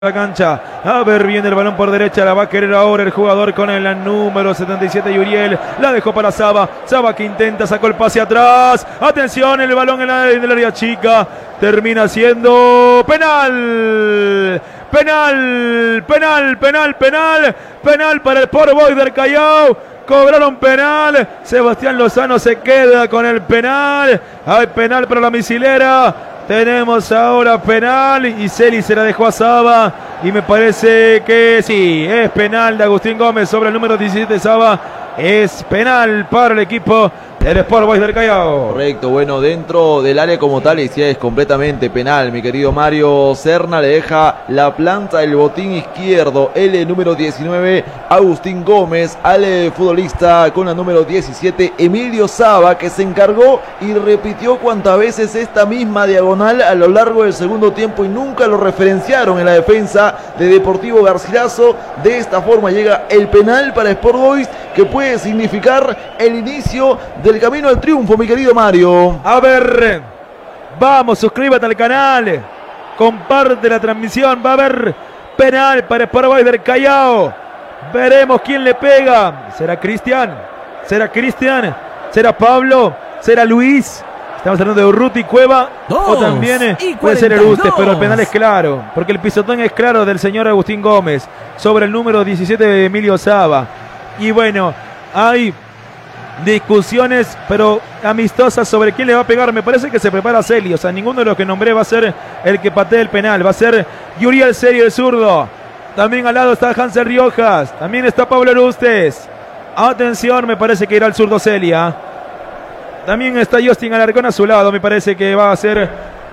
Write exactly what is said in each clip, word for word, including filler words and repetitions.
La cancha, a ver, viene el balón por derecha, la va a querer ahora el jugador con el número setenta y siete, Yuriel, la dejó para Saba, Saba que intenta, sacó el pase atrás, atención, el balón en la, en el área chica, termina siendo penal, penal, penal, penal, penal, penal para el Sport Boys del Callao. Cobraron penal, Sebastián Lozano se queda con el penal, hay penal para la misilera. Tenemos ahora penal y Celi se la dejó a Saba y me parece que sí, es penal de Agustín Gómez sobre el número diecisiete Saba. Es penal para el equipo del Sport Boys del Callao. Correcto, bueno, dentro del área como tal y sí es completamente penal, mi querido Mario. Serna le deja la planta del botín izquierdo, el número diecinueve, Agustín Gómez, al futbolista con la número diecisiete, Emilio Saba, que se encargó y repitió cuantas veces esta misma diagonal a lo largo del segundo tiempo y nunca lo referenciaron en la defensa de Deportivo Garcilaso. De esta forma llega el penal para Sport Boys, que puede significar el inicio del camino al triunfo, mi querido Mario. A ver, vamos, suscríbete al canal, comparte la transmisión, va a haber penal para Sport Boys del Callao. Veremos quién le pega. ¿Será Cristian? ¿Será Cristian? ¿Será Pablo? ¿Será Luis? Estamos hablando de Urruti Cueva. Dos o también puede ser el Ustes, pero el penal es claro, porque el pisotón es claro del señor Agustín Gómez sobre el número diecisiete de Emilio Saba. Y bueno, hay discusiones, pero amistosas sobre quién le va a pegar. Me parece que se prepara Celi, o sea, ninguno de los que nombré va a ser el que patee el penal, va a ser Yuriel Celi, el zurdo. También al lado está Hansel Riojas, también está Pablo Lustes. Atención, me parece que irá el zurdo Celia. También está Justin Alarcón a su lado, me parece que va a ser,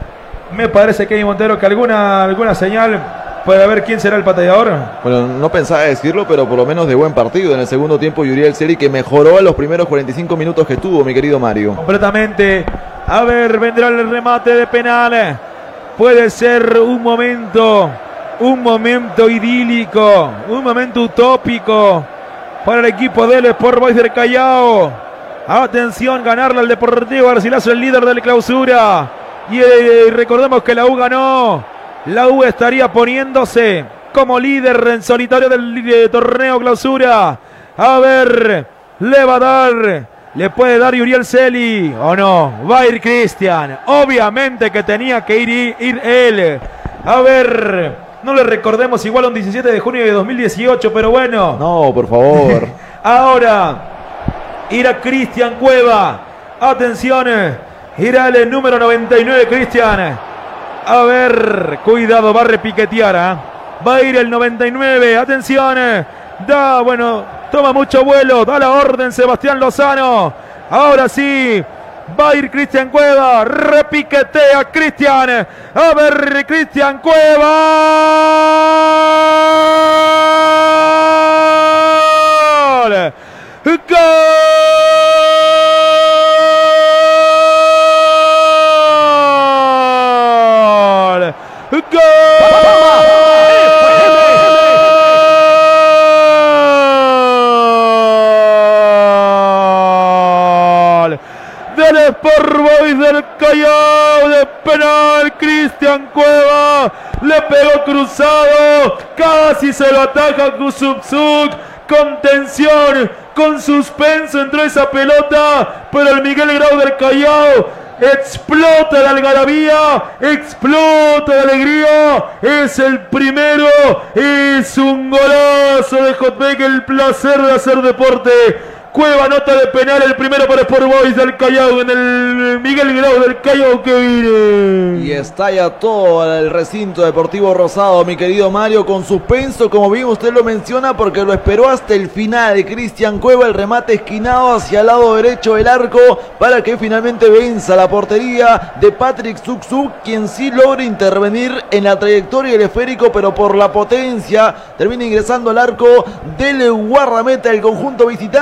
me parece que hay Montero, que alguna, alguna señal puede ver quién será el pateador. Bueno, no pensaba decirlo, pero por lo menos de buen partido en el segundo tiempo Yuriel Celi, que mejoró a los primeros cuarenta y cinco minutos que tuvo, mi querido Mario. Completamente. A ver, vendrá el remate de penal. Puede ser un momento, un momento idílico, un momento utópico para el equipo del Sport Boys del Callao. Atención, ganarle al Deportivo Garcilaso, el líder de la clausura. Y eh, recordemos que la U ganó. La U estaría poniéndose como líder en solitario del eh, torneo clausura. A ver, le va a dar, le puede dar Yuriel Celi o no. Va a ir Cristian. Obviamente que tenía que ir, ir él. A ver, no le recordemos igual a un diecisiete de junio de dos mil dieciocho, pero bueno. No, por favor. Ahora irá Cristian Cueva. Atención, irá el número noventa y nueve, Cristian. A ver, cuidado, va a repiquetear, ¿eh? Va a ir el noventa y nueve, atención. Da, bueno, toma mucho vuelo, da la orden Sebastián Lozano. Ahora sí, va a ir Cristian Cueva, repiquetea Cristian. A ver, Cristian Cueva. ¡Gol! ¡Gol! Del Sport Boys del Callao, de penal, Cristian Cueva le pegó cruzado, casi se lo ataja Kusubsuk, con tensión, con suspenso entró esa pelota, pero el Miguel Grau del Callao explota la algarabía, explota la alegría, es el primero, es un golazo de Hotbeck, el placer de hacer deporte. Cueva nota de penal, el primero para Sport Boys del Callao, en el Miguel Grau del Callao que viene. Y estalla todo el recinto deportivo rosado, mi querido Mario, con suspenso, como bien usted lo menciona, porque lo esperó hasta el final. Cristian Cueva, el remate esquinado hacia el lado derecho del arco, para que finalmente venza la portería de Patrick Zuczuk, quien sí logra intervenir en la trayectoria del esférico, pero por la potencia termina ingresando al arco del guardameta del conjunto visitante. Sobre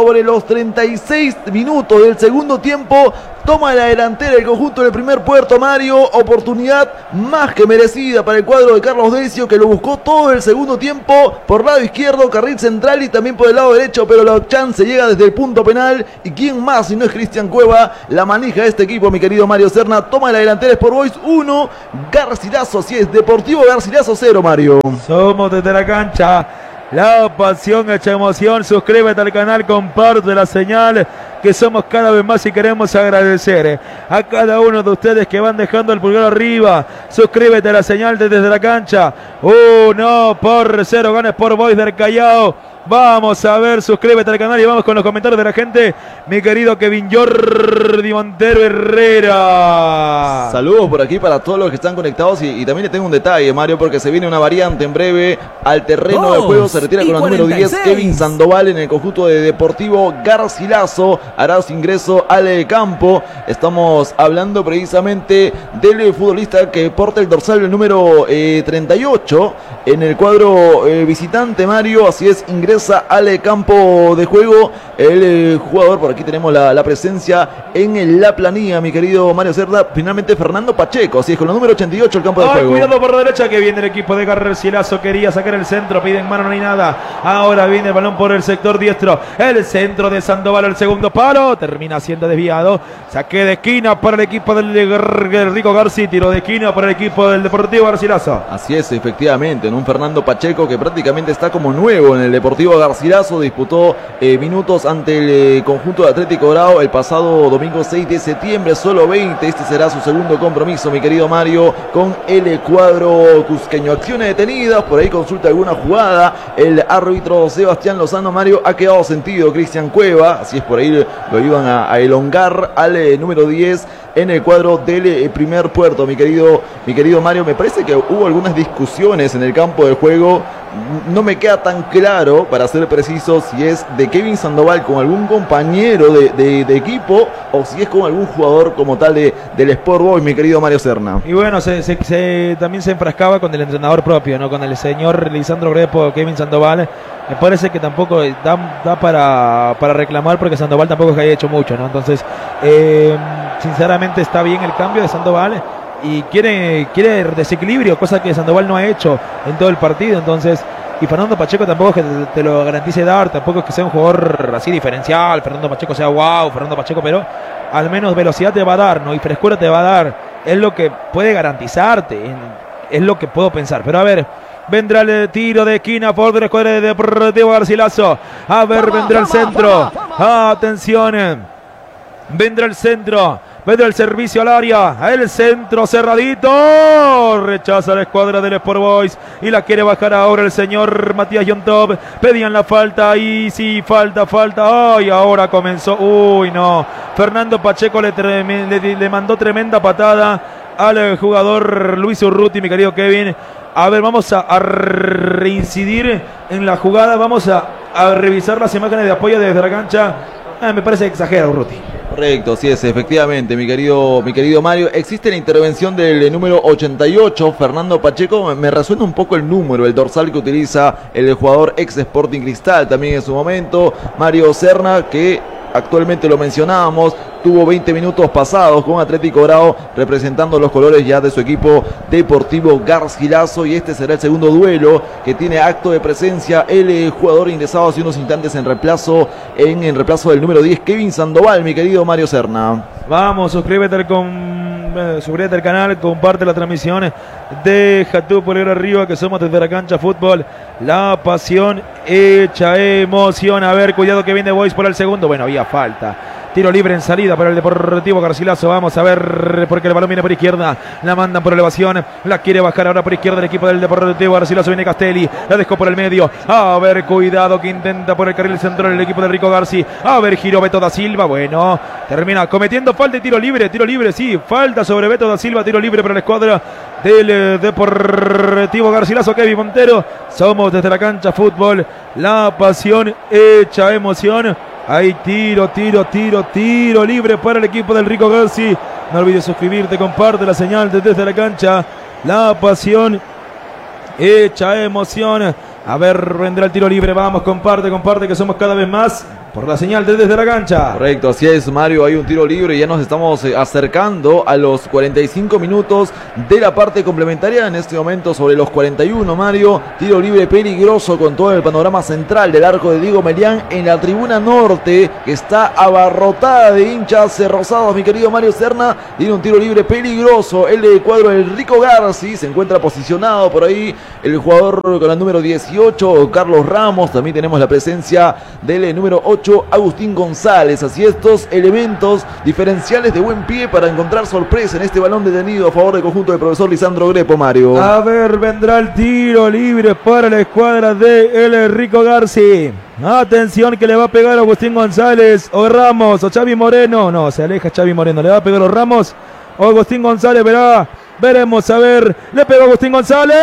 sobre los treinta y seis minutos del segundo tiempo. Toma la delantera el conjunto del primer puerto, Mario. Oportunidad más que merecida para el cuadro de Carlos Decio, que lo buscó todo el segundo tiempo por lado izquierdo, carril central y también por el lado derecho, pero la chance llega desde el punto penal. ¿Y quién más si no es Cristian Cueva? La manija este equipo, mi querido Mario Serna. Toma la delantera Sport Boys uno, Garcilaso, así es, Deportivo Garcilaso cero, Mario. Somos desde la cancha. La pasión hecha emoción. Suscríbete al canal, comparte la señal, que somos cada vez más y queremos agradecer a cada uno de ustedes que van dejando el pulgar arriba. Suscríbete a la señal de desde la cancha. Uno por cero, gana Sport Boys del Callao. Vamos a ver, suscríbete al canal y vamos con los comentarios de la gente. Mi querido Kevin Jordi Montero Herrera. Saludos por aquí para todos los que están conectados y, y también le tengo un detalle, Mario, porque se viene una variante en breve al terreno Dos de juego. Se retira con el número diez, Kevin Sandoval, en el conjunto de Deportivo Garcilaso. Hará su ingreso al campo. Estamos hablando precisamente del futbolista que porta el dorsal el número eh, treinta y ocho en el cuadro eh, visitante, Mario. Así es, ingreso al campo de juego el eh, jugador. Por aquí tenemos la, la presencia en la planilla, mi querido Mario Cerda. Finalmente Fernando Pacheco, así es, con el número ochenta y ocho el campo de Ay, juego. cuidado por la derecha, que viene el equipo de Garcilaso. Quería sacar el centro, piden mano, no hay nada. Ahora viene el balón por el sector diestro. El centro de Sandoval, el segundo palo, termina siendo desviado. Saque de esquina para el equipo del, del Rico Garci. Tiro de esquina para el equipo del Deportivo Garcilaso. Así es, efectivamente, en un Fernando Pacheco que prácticamente está como nuevo en el Deportivo Garcilaso. Disputó eh, minutos ante el eh, conjunto de Atlético Grau el pasado domingo seis de septiembre, solo veinte. Este será su segundo compromiso, mi querido Mario, con el cuadro cusqueño. Acciones detenidas, por ahí consulta alguna jugada el árbitro Sebastián Lozano. Mario, ha quedado sentido Cristian Cueva, así es, por ahí lo iban a, a elongar al eh, número diez en el cuadro del eh, primer puerto, mi querido, mi querido Mario. Me parece que hubo algunas discusiones en el campo de juego. No me queda tan claro, para ser preciso, si es de Kevin Sandoval con algún compañero de, de, de equipo o si es con algún jugador como tal de, del Sport Boys, mi querido Mario Serna. Y bueno, se, se, se, también se enfrascaba con el entrenador propio, ¿no? Con el señor Lisandro Grepo, Kevin Sandoval. Me parece que tampoco da, da para, para reclamar, porque Sandoval tampoco es que haya hecho mucho, ¿no? Entonces, eh, sinceramente está bien el cambio de Sandoval. Y quiere, quiere desequilibrio, cosa que Sandoval no ha hecho en todo el partido. Entonces, y Fernando Pacheco tampoco es que te, te lo garantice dar, tampoco es que sea un jugador así diferencial. Fernando Pacheco sea wow, Fernando Pacheco, pero al menos velocidad te va a dar, ¿no? Y frescura te va a dar. Es lo que puede garantizarte, es lo que puedo pensar. Pero a ver, vendrá el tiro de esquina por la escuadra de Deportivo Garcilaso. A ver, vendrá el centro. Atención. Vendrá el centro. Vendrá el servicio al área. El centro cerradito. Rechaza la escuadra del Sport Boys. Y la quiere bajar ahora el señor Matías Yontov. Pedían la falta. Y sí, falta, falta. Ay, ahora comenzó. Uy, no. Fernando Pacheco le, le, le mandó tremenda patada al jugador Luis Urruti, mi querido Kevin. A ver, vamos a, a reincidir en la jugada. Vamos a, a revisar las imágenes de apoyo desde la cancha. Ah, me parece que exagera Urruti. Correcto, sí es, efectivamente, mi querido, mi querido Mario. Existe la intervención del número ochenta y ocho, Fernando Pacheco. Me resuena un poco el número, el dorsal que utiliza el jugador ex Sporting Cristal también en su momento, Mario Serna, que actualmente lo mencionábamos, tuvo veinte minutos pasados con Atlético Grau representando los colores ya de su equipo Deportivo Garcilaso, y este será el segundo duelo que tiene acto de presencia el eh, jugador ingresado hace unos instantes en reemplazo en, en reemplazo del número diez, Kevin Sandoval, mi querido Mario Serna. Vamos, suscríbete al, con, eh, suscríbete al canal, comparte la transmisión, deja tu pulgar arriba, que somos desde la cancha fútbol, la pasión hecha emoción. A ver, cuidado que viene Boys por el segundo. Bueno, había falta. Tiro libre en salida para el Deportivo Garcilaso. Vamos a ver, porque el balón viene por izquierda. La mandan por elevación. La quiere bajar ahora por izquierda el equipo del Deportivo Garcilaso. Viene Castelli. La dejó por el medio. A ver, cuidado que intenta por el carril central el equipo de Rico Garci. A ver, giró Beto da Silva. Bueno, termina cometiendo falta y tiro libre. Tiro libre, sí. Falta sobre Beto da Silva. Tiro libre para la escuadra del eh, Deportivo Garcilaso. Kevin Montero. Somos desde la cancha fútbol. La pasión hecha emoción. Hay tiro, tiro, tiro, tiro libre para el equipo del Rico Garci. No olvides suscribirte, comparte la señal desde la cancha. La pasión hecha emoción. A ver, vendrá el tiro libre. Vamos, comparte, comparte, que somos cada vez más. por la señal de Desde la Cancha. Correcto, así es, Mario, hay un tiro libre y ya nos estamos eh, acercando a los cuarenta y cinco minutos de la parte complementaria. En este momento sobre los cuarenta y uno, Mario, tiro libre peligroso con todo el panorama central del arco de Diego Melián en la tribuna norte, que está abarrotada de hinchas rosados, mi querido Mario Serna. Tiene un tiro libre peligroso el de cuadro del Rico Garci, se encuentra posicionado por ahí el jugador con el número dieciocho, Carlos Ramos. También tenemos la presencia del número ocho, Agustín González. Así estos elementos diferenciales de buen pie para encontrar sorpresa en este balón detenido a favor del conjunto del profesor Lisandro Grepo, Mario. A ver, vendrá el tiro libre para la escuadra de el Rico Garci. Atención que le va a pegar a Agustín González o Ramos o Xavi Moreno. No, se aleja Xavi Moreno. Le va a pegar a Ramos o Agustín González. Verá, veremos, a ver. Le pegó Agustín González.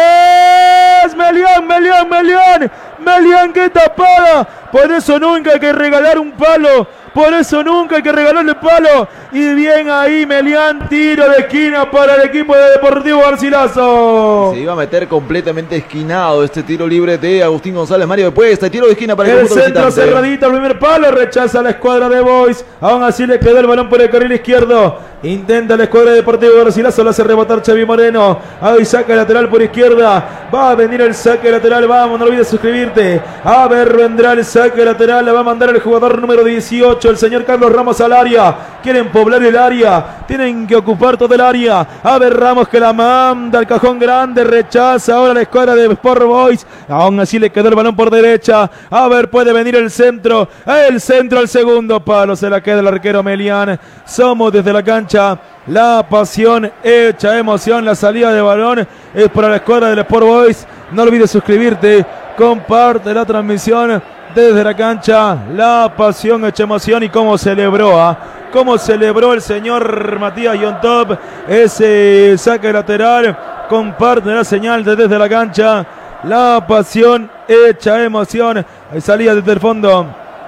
Melián, Melián, Melián. Melián, qué tapada. Por eso nunca hay que regalar un palo. Por eso nunca hay que regalarle palo. Y bien ahí Melián, tiro de esquina para el equipo de Deportivo Garcilaso. Se iba a meter completamente esquinado este tiro libre de Agustín González. Mario de Puesta, tiro de esquina para el, el conjunto centro visitante. cerradito, el primer palo, rechaza la escuadra de Boys. Aún así le quedó el balón por el carril izquierdo. Intenta la escuadra de Deportivo Garcilaso, lo hace rebotar Xavi Moreno. Ahí saca lateral por izquierda. Va a venir el saque lateral, vamos, no olvides suscribirte. A ver, vendrá el saque lateral, la va a mandar el jugador número dieciocho, el señor Carlos Ramos al área. Quieren poblar el área, tienen que ocupar todo el área. A ver, Ramos que la manda al cajón grande, rechaza ahora la escuadra de Sport Boys. Aún así le quedó el balón por derecha. A ver, puede venir el centro, el centro al segundo palo, se la queda el arquero Melián. Somos Desde la Cancha, la pasión hecha emoción. La salida de balón es para la escuadra del Sport Boys. No olvides suscribirte, comparte la transmisión Desde la Cancha, la pasión hecha emoción. Y cómo celebró, ¿ah? ¿eh? Cómo celebró el señor Matías Yontop ese saque lateral. Comparte la señal de Desde la Cancha, la pasión hecha emoción. Ahí salía desde el fondo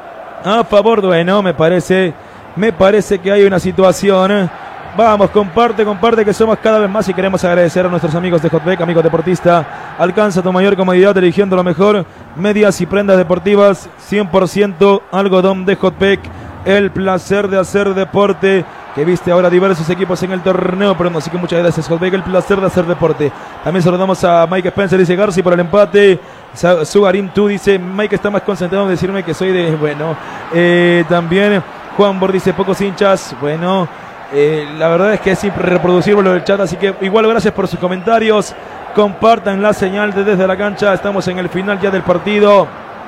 a favor, bueno, me parece, me parece que hay una situación. Vamos, comparte, comparte, que somos cada vez más y queremos agradecer a nuestros amigos de Hotbek, amigos deportistas. Alcanza tu mayor comodidad eligiendo lo mejor. Medias y prendas deportivas, cien por ciento algodón de Hotbek. El placer de hacer deporte, que viste ahora diversos equipos en el torneo, pero no, así que muchas gracias Hotbek, el placer de hacer deporte. También saludamos a Mike Spencer, dice Garci por el empate. Sugarim tú dice, Mike está más concentrado en decirme que soy de, bueno, eh, también Juan Bor dice pocos hinchas, bueno, eh, la verdad es que es irreproducible lo del chat, así que igual gracias por sus comentarios. Compartan la señal de Desde la Cancha, estamos en el final ya del partido,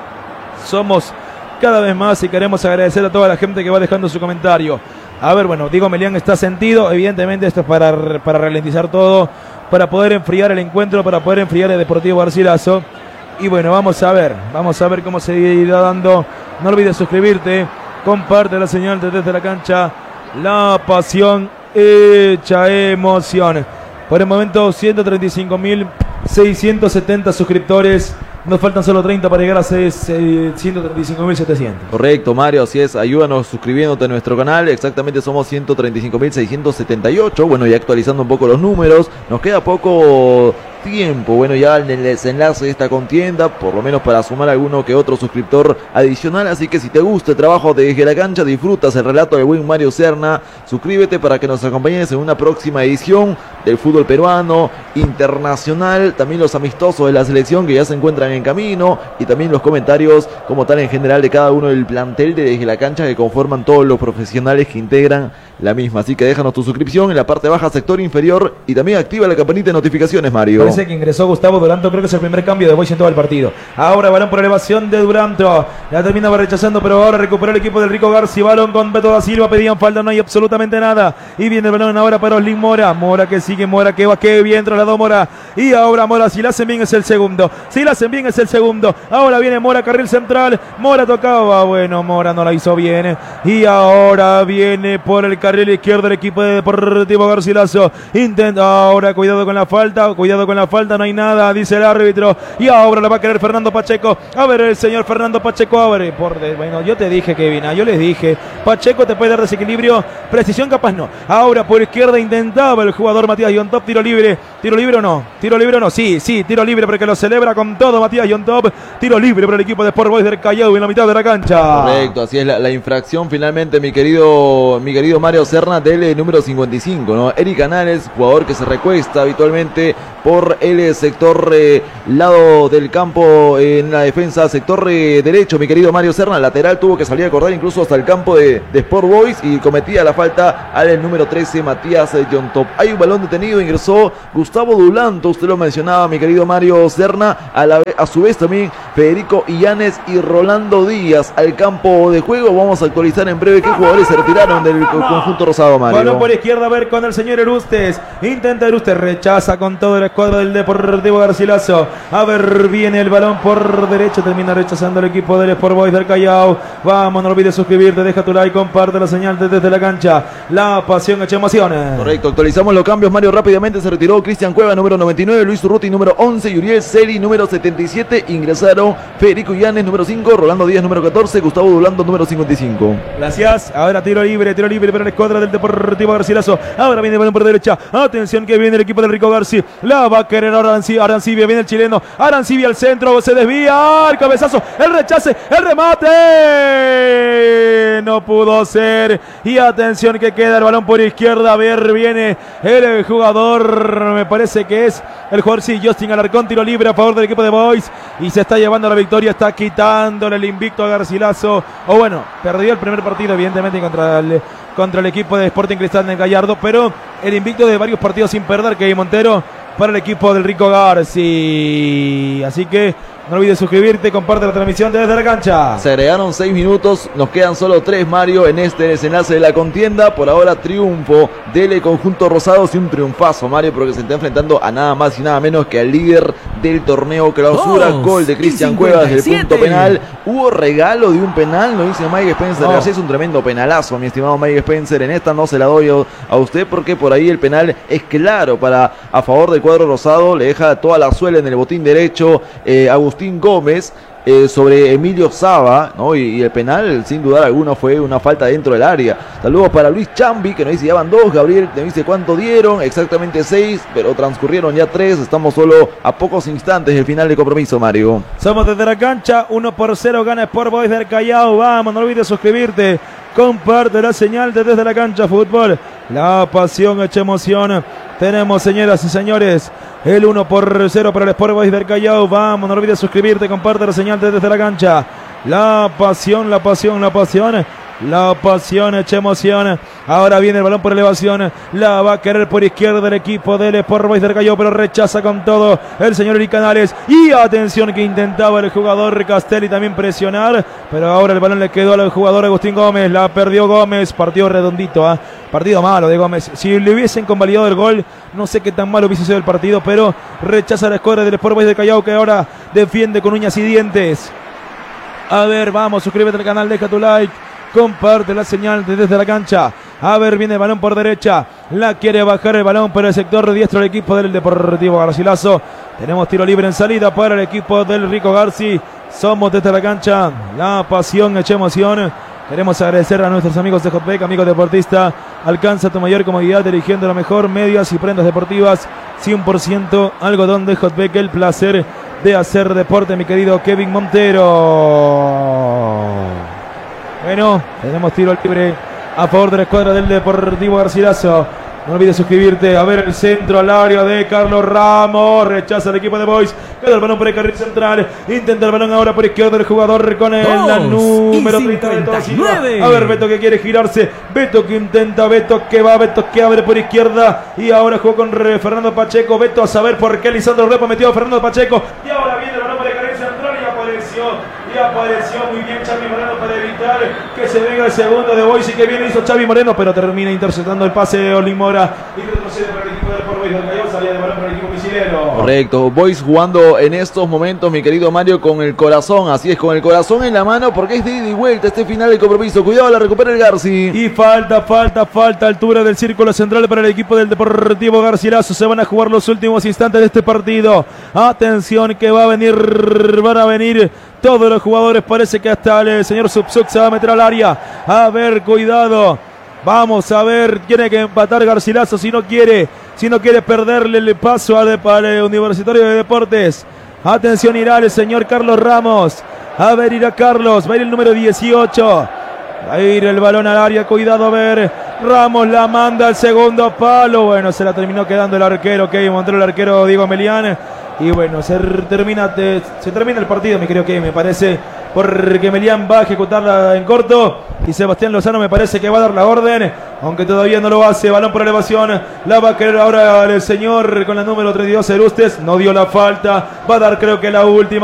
somos cada vez más y queremos agradecer a toda la gente que va dejando su comentario. A ver, bueno, Diego Melián está sentido, evidentemente esto es para, para ralentizar todo, para poder enfriar el encuentro, para poder enfriar el Deportivo Garcilaso. Y bueno, vamos a ver, vamos a ver cómo se irá dando. No olvides suscribirte, comparte la señal de Desde la Cancha, la pasión hecha emoción. Por el momento ciento treinta y cinco mil seiscientos setenta suscriptores. Nos faltan solo treinta para llegar a ciento treinta y cinco mil setecientos. Correcto, Mario, así es. Ayúdanos suscribiéndote a nuestro canal. Exactamente somos ciento treinta y cinco mil seiscientos setenta y ocho. Bueno, ya actualizando un poco los números. Nos queda poco tiempo. Bueno, ya en el desenlace de esta contienda, por lo menos para sumar alguno que otro suscriptor adicional. Así que si te gusta el trabajo de Desde la Cancha, disfrutas el relato del buen Mario Serna, suscríbete para que nos acompañes en una próxima edición del fútbol peruano, internacional, también los amistosos de la selección que ya se encuentran en camino, y también los comentarios como tal en general de cada uno del plantel de Desde la Cancha que conforman todos los profesionales que integran la misma. Así que déjanos tu suscripción en la parte baja, sector inferior, y también activa la campanita de notificaciones, Mario. Parece que ingresó Gustavo Duranto, creo que es el primer cambio de Boys en todo el partido. Ahora balón por elevación de Duranto, la terminaba rechazando, pero ahora recupera el equipo del Rico Garci. Balón con Beto da Silva, pedían falta, no hay absolutamente nada, y viene el balón ahora para Oslin Mora. Mora que sigue, Mora que va, que bien trasladó Mora, y ahora Mora, si la hacen bien es el segundo, si la hacen bien es el segundo. Ahora viene Mora, carril central, Mora tocaba, bueno, Mora no la hizo bien, y ahora viene por el carril izquierdo el equipo de Deportivo Garcilaso. Intenta ahora, cuidado con la falta, cuidado con la falta, no hay nada, dice el árbitro, y ahora la va a querer Fernando Pacheco. A ver el señor Fernando Pacheco, abre por de, bueno, yo te dije, Kevin, yo les dije, Pacheco te puede dar desequilibrio, precisión capaz no. Ahora por izquierda intentaba el jugador Matías Matías Yontop, tiro libre, tiro libre o no, tiro libre o no, sí, sí, tiro libre porque lo celebra con todo Matías Yontop, tiro libre para el equipo de Sport Boys del Callao en la mitad de la cancha. Correcto, así es la, la infracción finalmente, mi querido, mi querido Mario Serna, del número cincuenta y cinco, ¿no? Eric Canales, jugador que se recuesta habitualmente por el sector eh, lado del campo en la defensa, sector eh, derecho, mi querido Mario Serna, lateral, tuvo que salir a correr incluso hasta el campo de, de Sport Boys y cometía la falta al número trece, Matías Yontop. Hay un balón detenido, ingresó Gustavo Dulanto, usted lo mencionaba, mi querido Mario Serna, a, la, a su vez también Federico Illanes y Rolando Díaz al campo de juego. Vamos a actualizar en breve qué jugadores se retiraron del conjunto rosado, Mario. Balón por izquierda, a ver con el señor Erustes, intenta Erustes, rechaza con todo el escuadra del Deportivo Garcilaso, a ver, viene el balón por derecha, termina rechazando el equipo del Sport Boys del Callao. Vamos, no olvides suscribirte, deja tu like, comparte la señal desde la cancha, la pasión hecha emociones. Correcto, actualizamos los cambios, Mario, rápidamente. Se retiró Cristian Cueva, número noventa y nueve, Luis Urruti, número once, y Uriel Celi, número setenta y siete, ingresaron Federico Illanes, número cinco, Rolando Díaz, número catorce, Gustavo Dulando, número cincuenta y cinco. Gracias, ahora tiro libre, tiro libre para la escuadra del Deportivo Garcilaso, ahora viene el balón por derecha, atención que viene el equipo del Rico Garci, la va a querer Arancibia, Arancibia, viene el chileno, Arancibia al centro, se desvía, el cabezazo, el rechace, el remate, no pudo ser, y atención que queda el balón por izquierda, a ver, viene el jugador, me parece que es el jugador, sí, Justin Alarcón, tiro libre a favor del equipo de Boys, y se está llevando la victoria, está quitándole el invicto a Garcilaso, o bueno, perdió el primer partido evidentemente contra el, contra el equipo de Sporting Cristal de Gallardo, pero el invicto de varios partidos sin perder, que hay Montero, para el equipo del Rico Garci, así que no olvides suscribirte, comparte la transmisión desde la cancha. Se agregaron seis minutos, nos quedan solo tres, Mario, en este desenlace de la contienda. Por ahora triunfo del conjunto rosado, sí, un triunfazo, Mario, porque se está enfrentando a nada más y nada menos que al líder del torneo Clausura. Dos, gol de Cristian Cuevas desde el punto penal. Hubo regalo de un penal, lo dice Mike Spencer. No. Es un tremendo penalazo, mi estimado Mike Spencer. En esta no se la doy a usted porque por ahí el penal es claro para a favor del cuadro rosado. Le deja toda la suela en el botín derecho eh, Agustín Gómez eh, sobre Emilio Saba, ¿no? Y, y el penal, sin dudar alguna, fue una falta dentro del área. Saludos para Luis Chambi, que nos dice ya van dos. Gabriel me dice cuánto dieron, exactamente seis, pero transcurrieron ya tres. Estamos solo a pocos instantes del final de compromiso, Mario. Somos desde la cancha, uno por cero gana Sport Boys del Callao. Vamos, no olvides suscribirte, comparte la señal de desde la cancha fútbol. La pasión hecha emoción. Tenemos, señoras y señores, el uno por cero para el Sport Boys del Callao. Vamos, no olvides suscribirte, comparte la señal de desde la cancha. La pasión, la pasión, la pasión. La pasión hecha emoción. Ahora viene el balón por elevación. La va a querer por izquierda del equipo del Sport Boys del Callao, pero rechaza con todo el señor Eric Canales. Y atención que intentaba el jugador Castelli también presionar, pero ahora el balón le quedó al jugador Agustín Gómez. La perdió Gómez. Partido redondito, ¿eh? Partido malo de Gómez. Si le hubiesen convalidado el gol, no sé qué tan malo hubiese sido el partido, pero rechaza la escuadra del Sport Boys del Callao, que ahora defiende con uñas y dientes. A ver, vamos, suscríbete al canal, deja tu like, comparte la señal de desde la cancha. A ver, viene el balón por derecha. La quiere bajar el balón por el sector diestro del equipo del Deportivo Garcilaso. Tenemos tiro libre en salida para el equipo del Rico Garci. Somos desde la cancha. La pasión hecha emoción. Queremos agradecer a nuestros amigos de Hotback, amigos deportistas. Alcanza tu mayor comodidad eligiendo la mejor medias y prendas deportivas. cien por ciento algodón de Hotback. El placer de hacer deporte, mi querido Kevin Montero. Bueno, tenemos tiro libre a favor de la escuadra del Deportivo Garcilaso. No olvides suscribirte. A ver el centro al área de Carlos Ramos. Rechaza el equipo de Boys. Queda el balón por el carril central. Intenta el balón ahora por izquierda el jugador con el la número treinta de Beto Silva. A ver, Beto que quiere girarse. Beto que intenta. Beto que va. Beto que abre por izquierda. Y ahora jugó con Fernando Pacheco. Beto a saber por qué Lisandro Repo metió a Fernando Pacheco. Y ahora viene el balón por el carril central y apareció. Y apareció muy bien Xavi Moreno para evitar que se venga el segundo de Boys. Y que bien hizo Xavi Moreno, pero termina interceptando el pase de Olin Mora y retrocede para el equipo del Sport Boys del Callao. Salía de balón para el equipo misilero. Correcto, Boys jugando en estos momentos, mi querido Mario, con el corazón. Así es, con el corazón en la mano, porque es de ida y vuelta este final del compromiso. Cuidado, la recupera el Garci. Y falta, falta, falta altura del círculo central para el equipo del Deportivo Garcilaso. Se van a jugar los últimos instantes de este partido. Atención que va a venir, van a venir todos los jugadores. Parece que hasta el señor Subsuk se va a meter al área. A ver, cuidado. Vamos a ver, tiene que empatar Garcilaso si no quiere, si no quiere perderle el paso al, al Universitario de Deportes. Atención, irá el señor Carlos Ramos. A ver, irá Carlos, va a ir el número dieciocho. Va a ir el balón al área, cuidado, a ver. Ramos la manda al segundo palo. Bueno, se la terminó quedando el arquero, Kevin Montero, el arquero Diego Melián. Y bueno, se termina, se termina el partido, mi querido Kevin, me parece. Porque Melián va a ejecutarla en corto. Y Sebastián Lozano me parece que va a dar la orden. Aunque todavía no lo hace. Balón por elevación. La va a querer ahora el señor con la número treinta y dos, Erustes. No dio la falta. Va a dar creo que la última.